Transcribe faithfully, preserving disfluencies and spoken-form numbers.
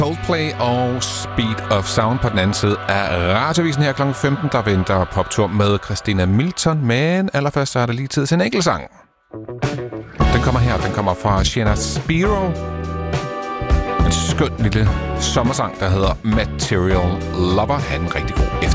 Coldplay og Speed of Sound på den anden side af Radioavisen her klokken femten. Der venter poptur med Christina Milton, men allerførst så er der lige tid til en enkelt sang. Den kommer her, den kommer fra Sienna Spiro. En skøn lille sommersang, der hedder Material Lover. Han er en rigtig god efter.